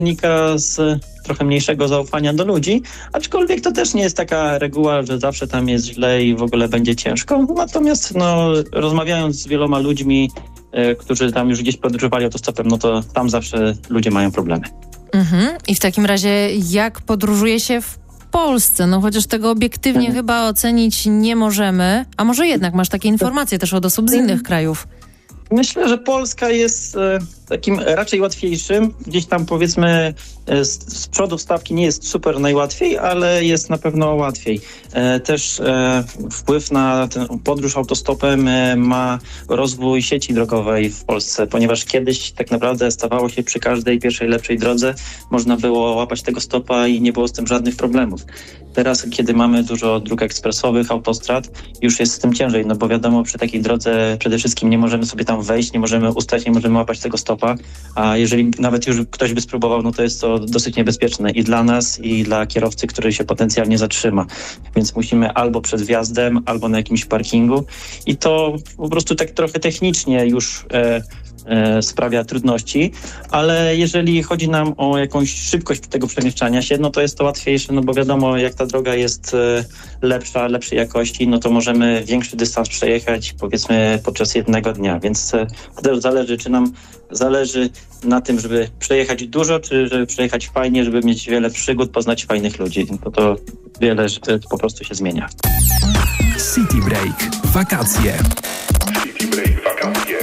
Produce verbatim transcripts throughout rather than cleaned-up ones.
wynika z trochę mniejszego zaufania do ludzi, aczkolwiek to też nie jest taka reguła, że zawsze tam jest źle i w ogóle będzie ciężko. Natomiast no, rozmawiając z wieloma ludźmi, y, którzy tam już gdzieś podróżowali autostopem, no to tam zawsze ludzie mają problemy. Mhm. I w takim razie jak podróżuje się w Polsce? No chociaż tego obiektywnie mhm. chyba ocenić nie możemy. A może jednak masz takie informacje też od osób z innych krajów? Myślę, że Polska jest e, takim raczej łatwiejszym. Gdzieś tam powiedzmy e, z, z przodu stawki nie jest super najłatwiej, ale jest na pewno łatwiej. E, też e, wpływ na tę podróż autostopem e, ma rozwój sieci drogowej w Polsce, ponieważ kiedyś tak naprawdę stawało się przy każdej pierwszej lepszej drodze można było łapać tego stopa i nie było z tym żadnych problemów. Teraz, kiedy mamy dużo dróg ekspresowych, autostrad, już jest z tym ciężej, no bo wiadomo, przy takiej drodze przede wszystkim nie możemy sobie tam wejść, nie możemy ustać, nie możemy łapać tego stopa, a jeżeli nawet już ktoś by spróbował, no to jest to dosyć niebezpieczne i dla nas, i dla kierowcy, który się potencjalnie zatrzyma. Więc musimy albo przed wjazdem, albo na jakimś parkingu i to po prostu tak trochę technicznie już e, e, sprawia trudności, ale jeżeli chodzi nam o jakąś szybkość tego przemieszczania się, no to jest to łatwiejsze, no bo wiadomo, jak ta droga jest e, lepsza, lepszej jakości, no to możemy większy dystans przejechać, powiedzmy, podczas jednego dnia, więc e, to też zależy, czy nam zależy na tym, żeby przejechać dużo, czy żeby przejechać fajnie, żeby mieć wiele przygód, poznać fajnych ludzi, bo to wiele rzeczy po prostu się zmienia. City Break. Wakacje. City Break. Wakacje.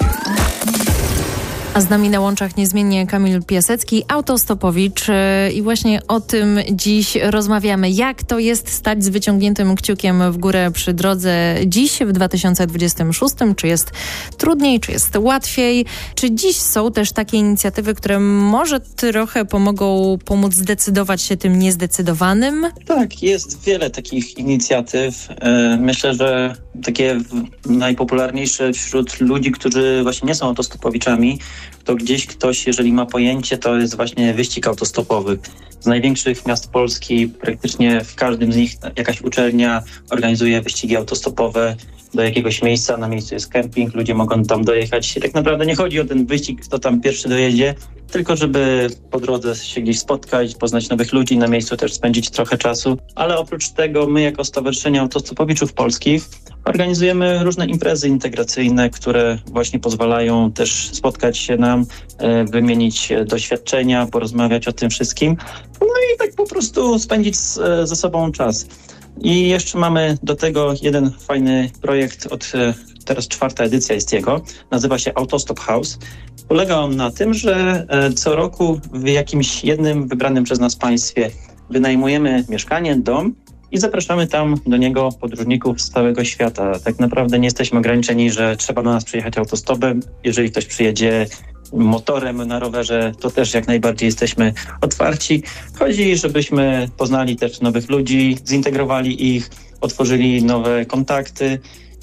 A z nami na łączach niezmiennie Kamil Piasecki, autostopowicz i właśnie o tym dziś rozmawiamy. Jak to jest stać z wyciągniętym kciukiem w górę przy drodze dziś w dwa tysiące dwudziestym szóstym? Czy jest trudniej, czy jest łatwiej? Czy dziś są też takie inicjatywy, które może trochę pomogą pomóc zdecydować się tym niezdecydowanym? Tak, jest wiele takich inicjatyw. Myślę, że takie najpopularniejsze wśród ludzi, którzy właśnie nie są autostopowiczami, to gdzieś ktoś, jeżeli ma pojęcie, to jest właśnie wyścig autostopowy. Z największych miast Polski praktycznie w każdym z nich jakaś uczelnia organizuje wyścigi autostopowe. Do jakiegoś miejsca, na miejscu jest kemping, ludzie mogą tam dojechać. I tak naprawdę nie chodzi o ten wyścig, kto tam pierwszy dojedzie, tylko żeby po drodze się gdzieś spotkać, poznać nowych ludzi, na miejscu też spędzić trochę czasu. Ale oprócz tego my jako Stowarzyszenie Autostopowiczów Polskich organizujemy różne imprezy integracyjne, które właśnie pozwalają też spotkać się nam, wymienić doświadczenia, porozmawiać o tym wszystkim. No i tak po prostu spędzić ze sobą czas. I jeszcze mamy do tego jeden fajny projekt, od teraz czwarta edycja jest jego, nazywa się Autostop House. Polega on na tym, że co roku w jakimś jednym wybranym przez nas państwie wynajmujemy mieszkanie, dom i zapraszamy tam do niego podróżników z całego świata. Tak naprawdę nie jesteśmy ograniczeni, że trzeba do nas przyjechać autostopem. Jeżeli ktoś przyjedzie motorem na rowerze, to też jak najbardziej jesteśmy otwarci. Chodzi, żebyśmy poznali też nowych ludzi, zintegrowali ich, otworzyli nowe kontakty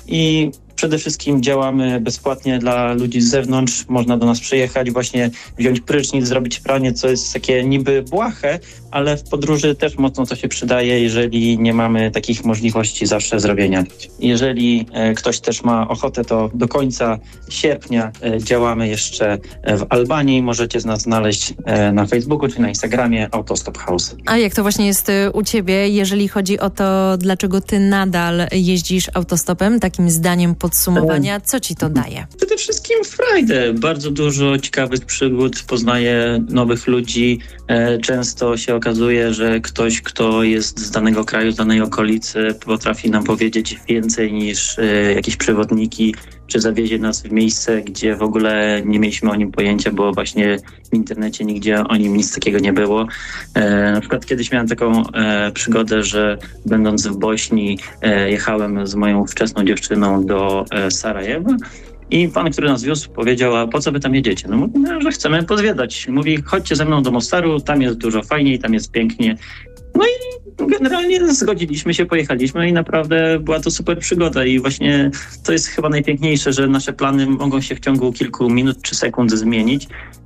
i przede wszystkim działamy bezpłatnie dla ludzi z zewnątrz. Można do nas przyjechać, właśnie wziąć prysznic, zrobić pranie, co jest takie niby błahe, ale w podróży też mocno to się przydaje, jeżeli nie mamy takich możliwości zawsze zrobienia. Jeżeli e, ktoś też ma ochotę, to do końca sierpnia e, działamy jeszcze w Albanii. Możecie z nas znaleźć e, na Facebooku czy na Instagramie Autostop House. A jak to właśnie jest u ciebie, jeżeli chodzi o to, dlaczego ty nadal jeździsz autostopem, takim zdaniem podsumowania, co ci to daje? Przede wszystkim frajdę. Bardzo dużo ciekawych przygód, poznaję nowych ludzi. E, często się okazuje, że ktoś, kto jest z danego kraju, z danej okolicy, potrafi nam powiedzieć więcej niż e, jakieś przewodniki, czy zawiezie nas w miejsce, gdzie w ogóle nie mieliśmy o nim pojęcia, bo właśnie w internecie nigdzie o nim nic takiego nie było. E, na przykład kiedyś miałem taką e, przygodę, że będąc w Bośni e, jechałem z moją wczesną dziewczyną do e, Sarajewa. I pan, który nas wiózł, powiedział, a po co wy tam jedziecie? No mówię, że chcemy pozwiedzać. Mówi, chodźcie ze mną do Mostaru, tam jest dużo fajniej, tam jest pięknie. No i generalnie zgodziliśmy się, pojechaliśmy i naprawdę była to super przygoda i właśnie to jest chyba najpiękniejsze, że nasze plany mogą się w ciągu kilku minut czy sekund zmienić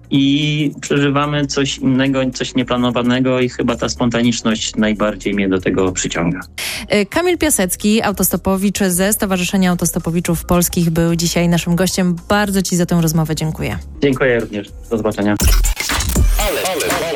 i przeżywamy coś innego, coś nieplanowanego i chyba ta spontaniczność najbardziej mnie do tego przyciąga. Kamil Piasecki, autostopowicz ze Stowarzyszenia Autostopowiczów Polskich, był dzisiaj naszym gościem. Bardzo ci za tę rozmowę dziękuję. Dziękuję również. Do zobaczenia. Palec.